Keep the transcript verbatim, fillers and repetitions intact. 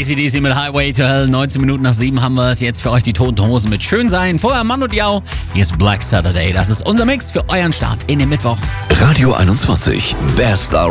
A C D C mit Highway to Hell. neunzehn Minuten nach sieben haben wir es jetzt für euch, die Toten Hosen mit Schön sein. Vorher Mann und Jau. Hier ist Black Saturday. Das ist unser Mix für euren Start in den Mittwoch. Radio einundzwanzig. Best R